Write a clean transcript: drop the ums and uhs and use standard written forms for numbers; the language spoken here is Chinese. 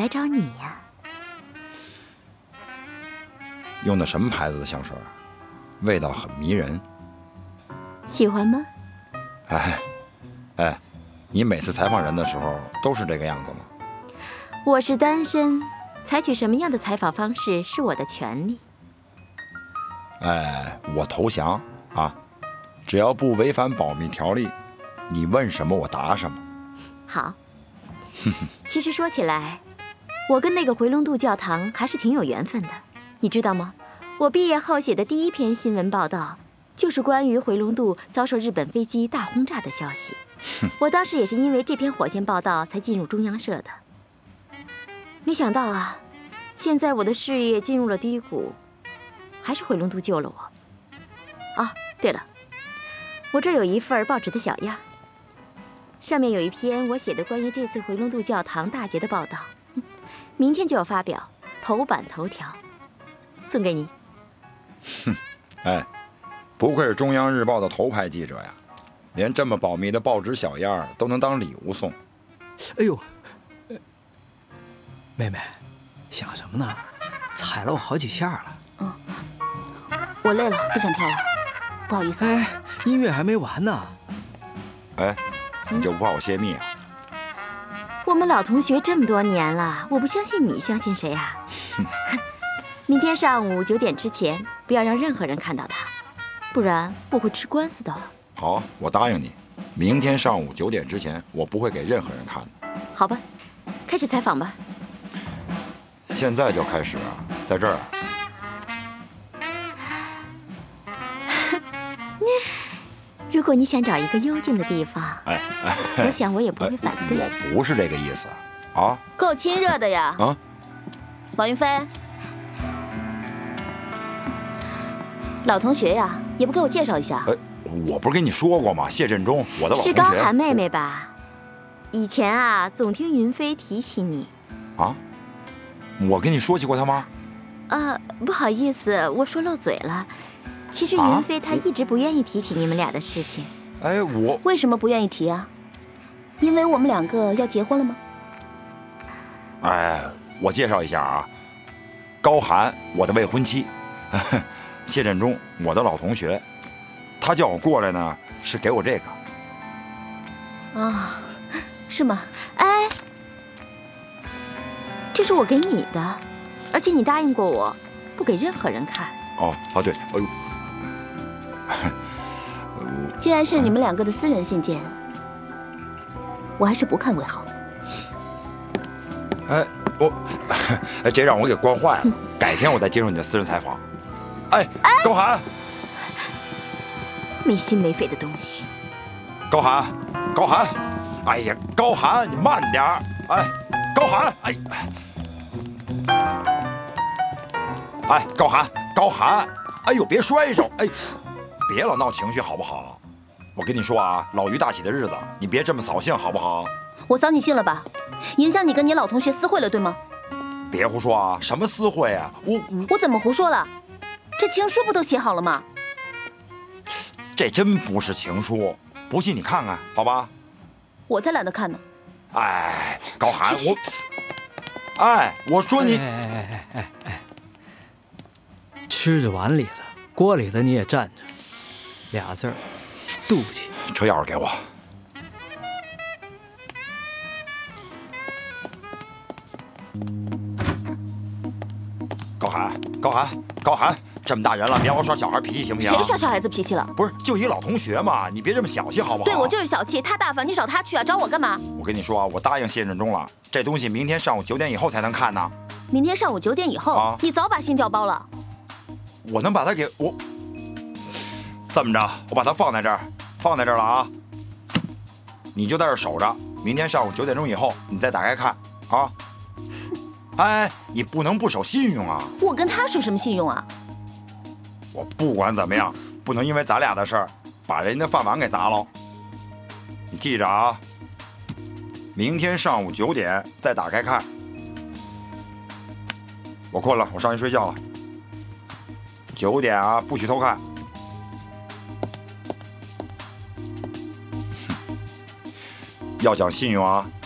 来找你呀。 用的什么牌子的香水？味道很迷人。 喜欢吗？ 哎，你每次采访人的时候都是这个样子吗？ 我是单身，采取什么样的采访方式是我的权利。 我投降啊！只要不违反保密条例，你问什么我答什么。 好。其实说起来，我跟那个回龙渡教堂还是挺有缘分的，你知道吗？我毕业后写的第一篇新闻报道，就是关于回龙渡遭受日本飞机大轰炸的消息。我当时也是因为这篇火线报道才进入中央社的。没想到啊，现在我的事业进入了低谷，还是回龙渡救了我。啊，对了，我这儿有一份报纸的小样，上面有一篇我写的关于这次回龙渡教堂大捷的报道，明天就要发表，头版头条，送给你。 不愧是中央日报的头牌记者呀，连这么保密的报纸小样都能当礼物送。 哎呦，妹妹，想什么呢？踩了我好几下了。 我累了，不想跳了，不好意思。 音乐还没完呢。 你就不怕我泄密啊？ 我们老同学这么多年了，我不相信你，相信谁啊？明天上午9点之前，不要让任何人看到他，不然我会吃官司的。 好，我答应你，明天上午9点之前，我不会给任何人看的。 好吧，开始采访吧。 现在就开始啊，在这儿。 如果你想找一个幽静的地方，我想我也不会反对。 我不是这个意思啊。 够亲热的呀。王云飞，老同学呀，也不给我介绍一下。 我不是跟你说过吗？谢振中，我的老同学。 是高寒妹妹吧？以前啊，总听云飞提起你。 啊？我跟你说起过他吗？ 不好意思，我说漏嘴了。其实云飞他一直不愿意提起你们俩的事情。 我为什么不愿意提啊？因为我们2个要结婚了吗？ 我介绍一下啊，高寒，我的未婚妻，谢振中，我的老同学，他叫我过来呢，是给我这个。 啊，是吗？ 这是我给你的，而且你答应过我，不给任何人看。 对， 既然是你们2个的私人信件，我还是不看为好。 这让我给惯坏了。改天我再接受你的私人采访。高寒， 没心没肺的东西。 高寒，哎呀，高寒，你慢点儿。高寒，高寒，哎呦，别摔着，别老闹情绪好不好？我跟你说啊，老于大喜的日子，你别这么扫兴好不好？ 我扫你兴了吧？影响你跟你老同学私会了，对吗？ 别胡说啊！什么私会啊？ 我怎么胡说了？这情书不都写好了吗？ 这真不是情书，不信你看看，好吧？ 我才懒得看呢。 高寒，我说你， 吃着碗里了，锅里的你也蘸着，2字儿，妒忌。 车钥匙给我。高寒，这么大人了，别老耍小孩脾气行不行？ 谁耍小孩子脾气了？ 不是，就一老同学嘛，你别这么小气好不好？ 对，我就是小气，他大方，你找他去啊，找我干嘛？ 我跟你说啊，我答应谢振中了，这东西明天上午9点以后才能看呢。 明天上午9点以后，你早把信调包了。 我能把它给我这么着，我把它放在这儿了啊。你就在这守着，明天上午9点钟以后你再打开看啊。你不能不守信用啊！ 我跟他守什么信用啊？ 我不管怎么样，不能因为咱俩的事儿把人家饭碗给砸了。你记着啊，明天上午9点再打开看。我困了，我上去睡觉了。9点啊，不许偷看。要讲信用啊，